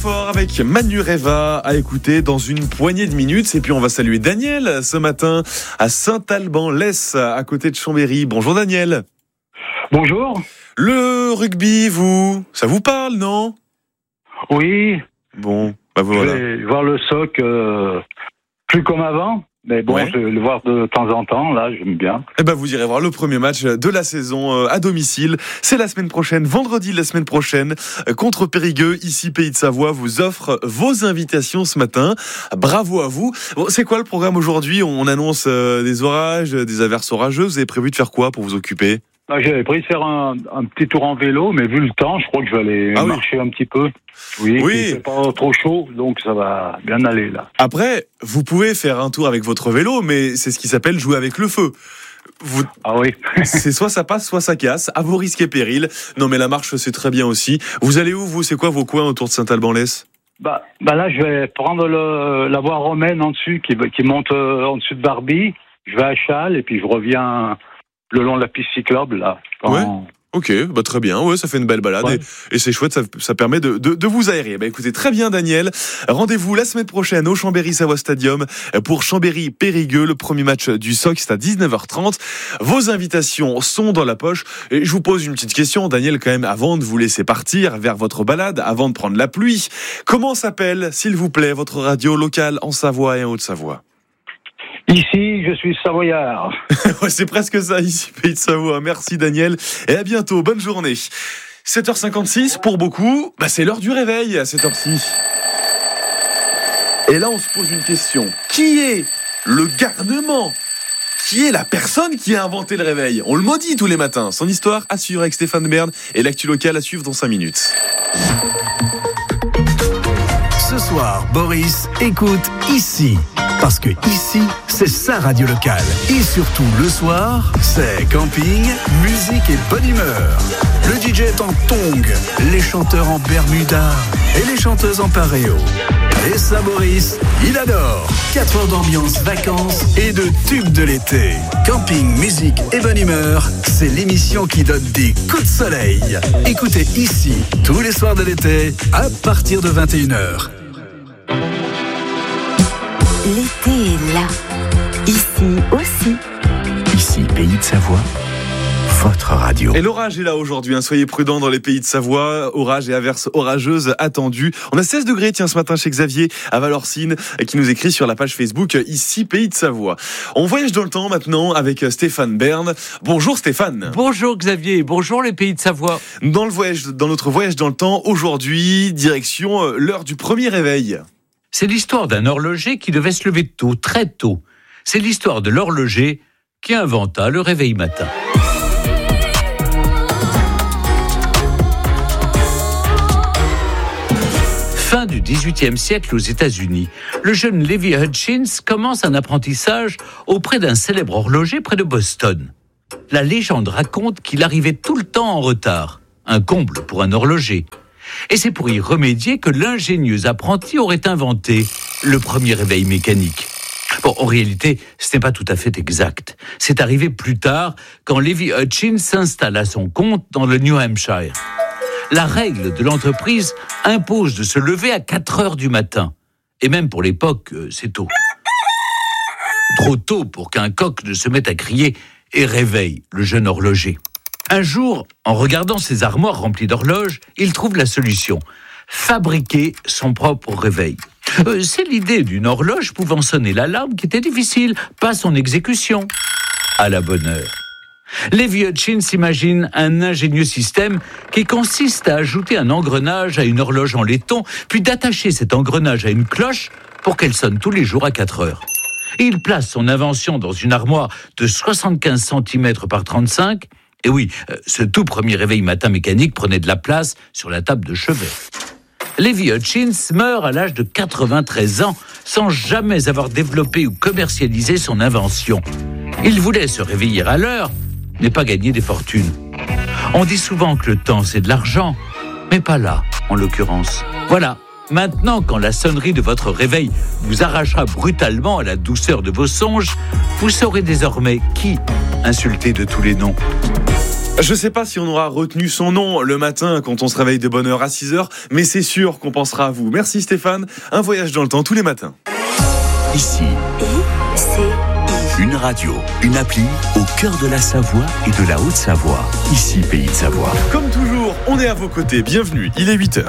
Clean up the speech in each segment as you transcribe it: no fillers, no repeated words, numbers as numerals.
fort avec Manu Reva à écouter dans une poignée de minutes. Et puis on va saluer Daniel ce matin à Saint-Alban-Lès, à côté de Chambéry. Bonjour Daniel. Bonjour. Le rugby, ça vous parle, non ? Oui. Bon, bah voilà. Je vais voir le SOC plus comme avant. Mais bon, ouais. Je vais le voir de temps en temps, là, j'aime bien. Eh ben, vous irez voir le premier match de la saison à domicile. C'est la semaine prochaine, vendredi de la semaine prochaine, contre Périgueux. Ici, Pays de Savoie vous offre vos invitations ce matin. Bravo à vous. Bon, c'est quoi le programme aujourd'hui ? On annonce des orages, des averses orageuses. Vous avez prévu de faire quoi pour vous occuper ? J'avais prévu de faire un petit tour en vélo, mais vu le temps, je crois que je vais aller marcher un petit peu. Oui. C'est pas trop chaud, donc ça va bien aller là. Après, vous pouvez faire un tour avec votre vélo, mais c'est ce qui s'appelle jouer avec le feu. Ah oui. C'est soit ça passe, soit ça casse, à vos risques et périls. Non mais la marche, c'est très bien aussi. Vous allez où, vous ? C'est quoi vos coins autour de Saint-Alban-Lès ? Bah là, je vais prendre la voie romaine en dessus, qui monte en dessus de Barbie. Je vais à Châles, et puis je reviens le long de la piste cyclable, là. Ouais. Ok, bah très bien, ouais, ça fait une belle balade, ouais. et c'est chouette, ça permet de vous aérer. Bah écoutez, très bien Daniel, rendez-vous la semaine prochaine au Chambéry Savoie Stadium pour Chambéry-Périgueux, le premier match du SOC, c'est à 19h30. Vos invitations sont dans la poche, et je vous pose une petite question, Daniel, quand même, avant de vous laisser partir vers votre balade, avant de prendre la pluie. Comment s'appelle, s'il vous plaît, votre radio locale en Savoie et en Haute-Savoie ? Ici, je suis savoyard. Ouais, c'est presque ça, ici, Pays de Savoie. Merci Daniel, et à bientôt, bonne journée. 7h56, pour beaucoup, c'est l'heure du réveil à 7h06. Et là, on se pose une question. Qui est le garnement ? Qui est la personne qui a inventé le réveil ? On le maudit tous les matins. Son histoire à suivre avec Stéphane Bern et l'actu local à suivre dans 5 minutes. Ce soir, Boris écoute ici. Parce que ici, c'est sa radio locale. Et surtout, le soir, c'est camping, musique et bonne humeur. Le DJ est en tongs, les chanteurs en bermuda et les chanteuses en pareo. Et ça, Boris, il adore. 4 heures d'ambiance, vacances et de tubes de l'été. Camping, musique et bonne humeur, c'est l'émission qui donne des coups de soleil. Écoutez ici, tous les soirs de l'été, à partir de 21h. L'été est là. Ici aussi. Ici, Pays de Savoie, votre radio. Et l'orage est là aujourd'hui, soyez prudents dans les Pays de Savoie. Orage et averses orageuses attendues. On a 16 degrés, ce matin chez Xavier à Valorcine, qui nous écrit sur la page Facebook Ici, Pays de Savoie. On voyage dans le temps maintenant avec Stéphane Bern. Bonjour Stéphane. Bonjour Xavier, bonjour les Pays de Savoie. Dans notre voyage dans le temps, aujourd'hui, direction l'heure du premier réveil. C'est l'histoire d'un horloger qui devait se lever tôt, très tôt. C'est l'histoire de l'horloger qui inventa le réveil matin. Fin du XVIIIe siècle aux États-Unis, le jeune Levi Hutchins commence un apprentissage auprès d'un célèbre horloger près de Boston. La légende raconte qu'il arrivait tout le temps en retard, un comble pour un horloger. Et c'est pour y remédier que l'ingénieux apprenti aurait inventé le premier réveil mécanique. Bon, en réalité, ce n'est pas tout à fait exact. C'est arrivé plus tard, quand Levi Hutchins s'installe à son compte dans le New Hampshire. La règle de l'entreprise impose de se lever à 4 heures du matin. Et même pour l'époque, c'est tôt. Trop tôt pour qu'un coq ne se mette à crier et réveille le jeune horloger. Un jour, en regardant ses armoires remplies d'horloges, il trouve la solution. Fabriquer son propre réveil. C'est l'idée d'une horloge pouvant sonner l'alarme qui était difficile, pas son exécution. À la bonne heure. Levi Hutchins imagine un ingénieux système qui consiste à ajouter un engrenage à une horloge en laiton, puis d'attacher cet engrenage à une cloche pour qu'elle sonne tous les jours à 4 heures. Il place son invention dans une armoire de 75 cm par 35. Et oui, ce tout premier réveil matin mécanique prenait de la place sur la table de chevet. Levi Hutchins meurt à l'âge de 93 ans sans jamais avoir développé ou commercialisé son invention. Il voulait se réveiller à l'heure, mais pas gagner des fortunes. On dit souvent que le temps c'est de l'argent, mais pas là, en l'occurrence. Voilà, maintenant quand la sonnerie de votre réveil vous arrachera brutalement à la douceur de vos songes, vous saurez désormais qui insulter de tous les noms. Je sais pas si on aura retenu son nom le matin quand on se réveille de bonne heure à 6h, mais c'est sûr qu'on pensera à vous. Merci Stéphane, un voyage dans le temps tous les matins. Ici, une radio, une appli au cœur de la Savoie et de la Haute-Savoie. Ici, Pays de Savoie. Comme toujours, on est à vos côtés. Bienvenue, il est 8h.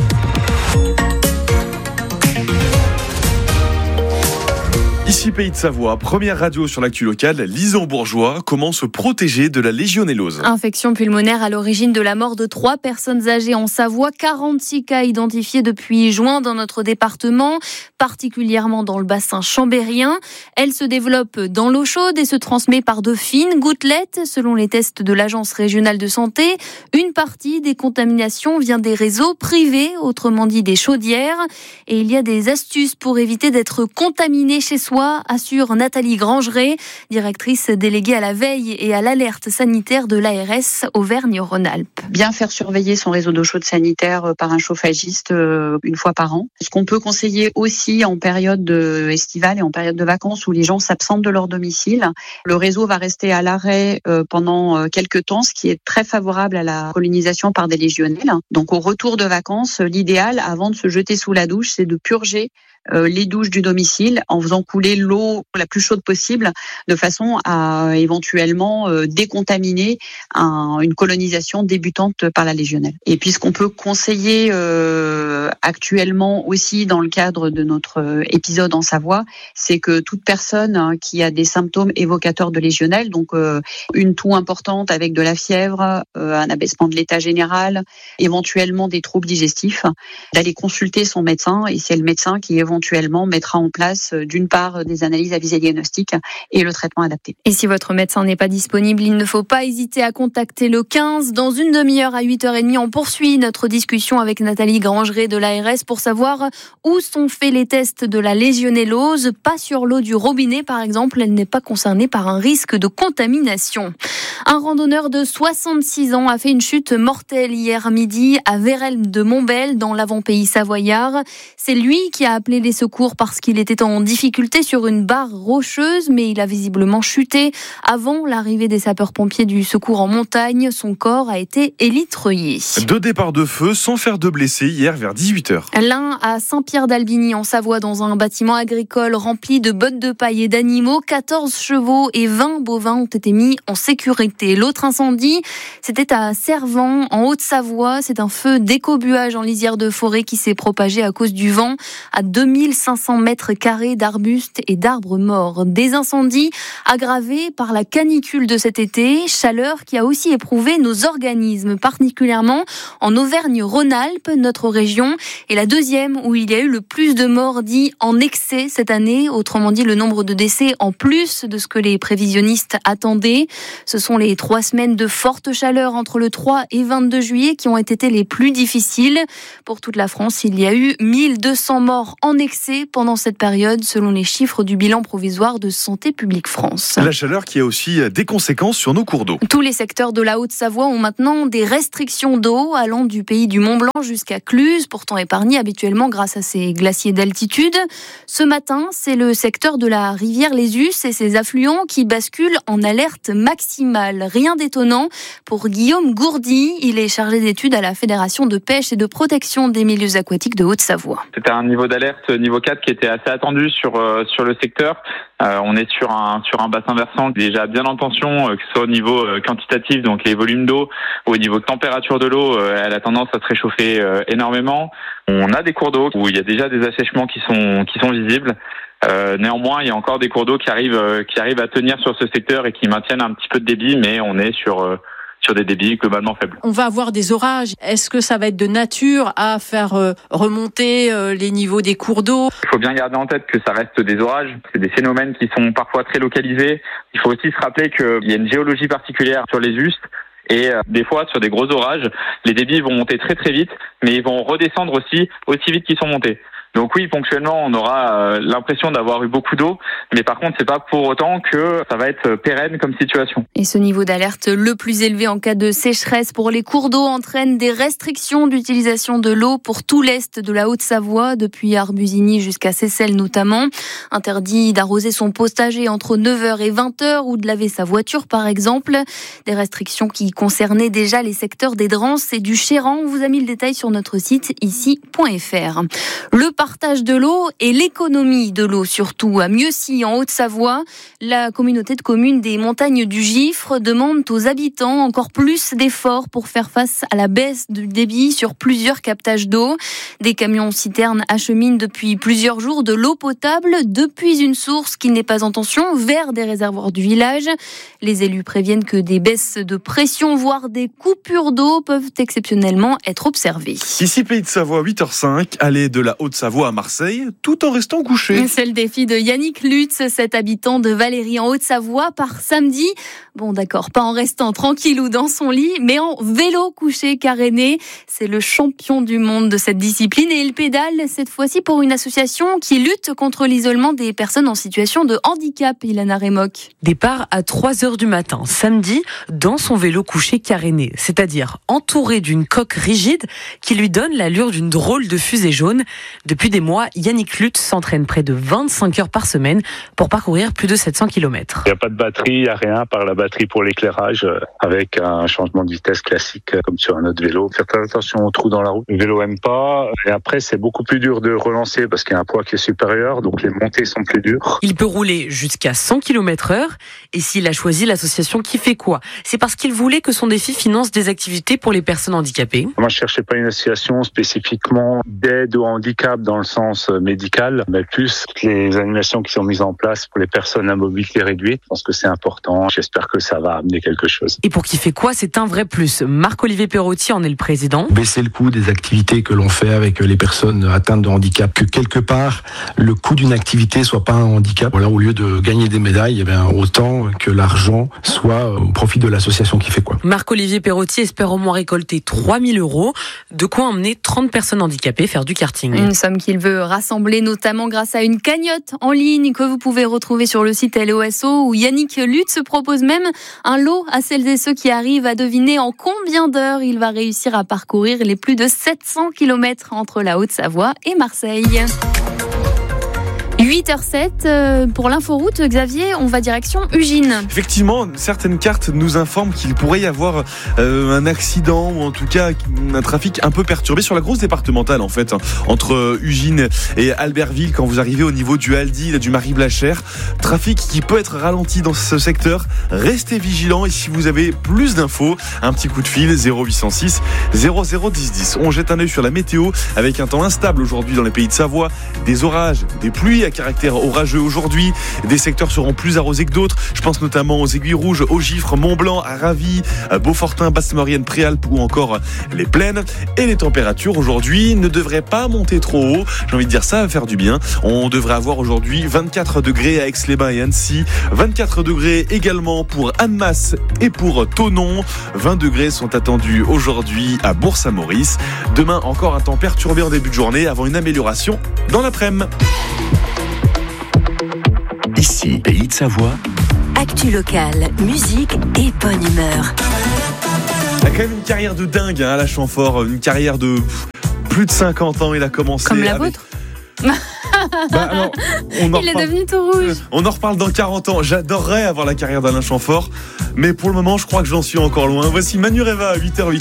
Ici Pays de Savoie, première radio sur l'actu locale, Lison Bourgeois, comment se protéger de la légionellose. Infection pulmonaire à l'origine de la mort de 3 personnes âgées en Savoie, 46 cas identifiés depuis juin dans notre département, particulièrement dans le bassin chambérien. Elle se développe dans l'eau chaude et se transmet par de fines gouttelettes, selon les tests de l'Agence régionale de santé. Une partie des contaminations vient des réseaux privés, autrement dit des chaudières. Et il y a des astuces pour éviter d'être contaminé chez soi, assure Nathalie Grangeret, directrice déléguée à la veille et à l'alerte sanitaire de l'ARS Auvergne-Rhône-Alpes. Bien faire surveiller son réseau d'eau chaude sanitaire par un chauffagiste une fois par an. Ce qu'on peut conseiller aussi en période estivale et en période de vacances où les gens s'absentent de leur domicile, le réseau va rester à l'arrêt pendant quelques temps, ce qui est très favorable à la colonisation par des légionelles. Donc au retour de vacances, l'idéal avant de se jeter sous la douche, c'est de purger les douches du domicile en faisant couler l'eau la plus chaude possible de façon à éventuellement décontaminer une colonisation débutante par la légionelle. Et puis ce qu'on peut conseiller actuellement aussi dans le cadre de notre épisode en Savoie, c'est que toute personne qui a des symptômes évocateurs de légionelle, donc une toux importante avec de la fièvre, un abaissement de l'état général, éventuellement des troubles digestifs, d'aller consulter son médecin, et c'est le médecin qui éventuellement mettra en place d'une part des analyses à visée diagnostique et le traitement adapté. Et si votre médecin n'est pas disponible, il ne faut pas hésiter à contacter le 15. Dans une demi-heure à 8h30, on poursuit notre discussion avec Nathalie Grangeret de l'ARS pour savoir où sont faits les tests de la légionellose. Pas sur l'eau du robinet par exemple, elle n'est pas concernée par un risque de contamination. Un randonneur de 66 ans a fait une chute mortelle hier midi à Vérel-de-Montbel dans l'avant-pays savoyard. C'est lui qui a appelé les secours parce qu'il était en difficulté sur une barre rocheuse, mais il a visiblement chuté avant l'arrivée des sapeurs-pompiers du secours en montagne. Son corps a été élitreillé. 2 départs de feu sans faire de blessés hier vers 18h. L'un à Saint-Pierre-d'Albigny en Savoie dans un bâtiment agricole rempli de bottes de paille et d'animaux. 14 chevaux et 20 bovins ont été mis en sécurité. L'autre incendie, c'était à Servan en Haute-Savoie. C'est un feu d'écobuage en lisière de forêt qui s'est propagé à cause du vent à 2500 mètres carrés d'arbustes et d'arbres morts. Des incendies aggravés par la canicule de cet été, chaleur qui a aussi éprouvé nos organismes, particulièrement en Auvergne-Rhône-Alpes, notre région, et la deuxième où il y a eu le plus de morts dits en excès cette année, autrement dit le nombre de décès en plus de ce que les prévisionnistes attendaient. Ce sont les 3 semaines de forte chaleur entre le 3 et 22 juillet qui ont été les plus difficiles. Pour toute la France, il y a eu 1200 morts en excès pendant cette période, selon les chiffres du bilan provisoire de Santé publique France. La chaleur qui a aussi des conséquences sur nos cours d'eau. Tous les secteurs de la Haute-Savoie ont maintenant des restrictions d'eau allant du pays du Mont-Blanc jusqu'à Cluses, pourtant épargné habituellement grâce à ces glaciers d'altitude. Ce matin, c'est le secteur de la rivière Les Us et ses affluents qui basculent en alerte maximale. Rien d'étonnant pour Guillaume Gourdy. Il est chargé d'études à la Fédération de pêche et de protection des milieux aquatiques de Haute-Savoie. C'était un niveau d'alerte niveau 4 qui était assez attendu sur le secteur. On est sur un bassin versant déjà bien en tension, que ce soit au niveau quantitatif, donc les volumes d'eau, ou au niveau de température de l'eau, elle a tendance à se réchauffer énormément. On a des cours d'eau où il y a déjà des assèchements qui sont visibles. Néanmoins, il y a encore des cours d'eau qui arrivent à tenir sur ce secteur et qui maintiennent un petit peu de débit, mais on est sur des débits globalement faibles. On va avoir des orages. Est-ce que ça va être de nature à faire remonter les niveaux des cours d'eau ? Il faut bien garder en tête que ça reste des orages. C'est des phénomènes qui sont parfois très localisés. Il faut aussi se rappeler qu'il y a une géologie particulière sur les ustes. Et des fois, sur des gros orages, les débits vont monter très très vite, mais ils vont redescendre aussi vite qu'ils sont montés. Donc oui, ponctuellement, on aura l'impression d'avoir eu beaucoup d'eau, mais par contre, c'est pas pour autant que ça va être pérenne comme situation. Et ce niveau d'alerte le plus élevé en cas de sécheresse pour les cours d'eau entraîne des restrictions d'utilisation de l'eau pour tout l'est de la Haute-Savoie, depuis Arbusigny jusqu'à Seyssel notamment. Interdit d'arroser son potager entre 9h et 20h ou de laver sa voiture par exemple. Des restrictions qui concernaient déjà les secteurs des Drances et du Chéran. On vous a mis le détail sur notre site ici.fr. Le partage de l'eau et l'économie de l'eau surtout à Mieuxy en Haute-Savoie. La communauté de communes des montagnes du Gifre demande aux habitants encore plus d'efforts pour faire face à la baisse du débit sur plusieurs captages d'eau. Des camions-citernes acheminent depuis plusieurs jours de l'eau potable depuis une source qui n'est pas en tension vers des réservoirs du village. Les élus préviennent que des baisses de pression, voire des coupures d'eau peuvent exceptionnellement être observées. Ici, Pays de Savoie, 8h05, aller de la Haute-Savoie à Marseille, tout en restant couché. C'est le défi de Yannick Lutz, cet habitant de Valérie en Haute-Savoie, par samedi. Bon d'accord, pas en restant tranquillou dans son lit, mais en vélo couché caréné. C'est le champion du monde de cette discipline et il pédale cette fois-ci pour une association qui lutte contre l'isolement des personnes en situation de handicap, Ilana Remoc. Départ à 3h du matin, samedi, dans son vélo couché caréné, c'est-à-dire entouré d'une coque rigide qui lui donne l'allure d'une drôle de fusée jaune. Depuis des mois, Yannick Lutz s'entraîne près de 25 heures par semaine pour parcourir plus de 700 km. Il n'y a pas de batterie, il n'y a rien par la batterie pour l'éclairage, avec un changement de vitesse classique comme sur un autre vélo. Faire très attention aux trous dans la route. Le vélo aime pas, et après c'est beaucoup plus dur de relancer parce qu'il y a un poids qui est supérieur, donc les montées sont plus dures. Il peut rouler jusqu'à 100 km/h, et s'il a choisi l'association Qui fait quoi, c'est parce qu'il voulait que son défi finance des activités pour les personnes handicapées. Moi je cherchais pas une association spécifiquement d'aide au handicap dans le sens médical, mais plus les animations qui sont mises en place pour les personnes à mobilité réduite. Je pense que c'est important, j'espère que ça va amener quelque chose. Et pour Qui fait quoi, c'est un vrai plus. Marc-Olivier Perrotti en est le président. Baisser le coût des activités que l'on fait avec les personnes atteintes de handicap, que quelque part le coût d'une activité soit pas un handicap. Voilà, au lieu de gagner des médailles, autant que l'argent soit au profit de l'association Qui fait quoi. Marc-Olivier Perrotti espère au moins récolter 3 000 €, de quoi emmener 30 personnes handicapées faire du karting. Une somme qu'il veut rassembler notamment grâce à une cagnotte en ligne que vous pouvez retrouver sur le site LOSO, où Yannick Lutz propose même un lot à celles et ceux qui arrivent à deviner en combien d'heures il va réussir à parcourir les plus de 700 km entre la Haute-Savoie et Marseille. 8h07, pour l'inforoute, Xavier, on va direction Ugine. Effectivement, certaines cartes nous informent qu'il pourrait y avoir un accident ou en tout cas un trafic un peu perturbé sur la grosse départementale en fait, entre Ugine et Albertville quand vous arrivez au niveau du Aldi, du Marie-Blachère. Trafic qui peut être ralenti dans ce secteur. Restez vigilants et si vous avez plus d'infos, un petit coup de fil 0806 001010. On jette un œil sur la météo avec un temps instable aujourd'hui dans les Pays de Savoie, des orages, des pluies à caractère orageux aujourd'hui. Des secteurs seront plus arrosés que d'autres. Je pense notamment aux Aiguilles Rouges, au Gifre, Mont-Blanc, à Ravy, Beaufortin, Basse-Maurienne, Préalpes ou encore les Plaines. Et les températures aujourd'hui ne devraient pas monter trop haut. J'ai envie de dire ça va faire du bien. On devrait avoir aujourd'hui 24 degrés à Aix-les-Bains et Annecy, 24 degrés également pour Annemasse et pour Thonon. 20 degrés sont attendus aujourd'hui à Bourg-Saint-Maurice. Demain encore un temps perturbé en début de journée avant une amélioration dans l'après-midi. Ici, Pays de Savoie. Actu locale, musique et bonne humeur. Il a quand même une carrière de dingue, à la Chamfort, une carrière de plus de 50 ans. Il a commencé. Comme la vôtre. Alors, il est devenu tout rouge. On en reparle dans 40 ans. J'adorerais avoir la carrière d'Alain Chamfort, mais pour le moment, je crois que j'en suis encore loin. Voici Manureva à 8h08.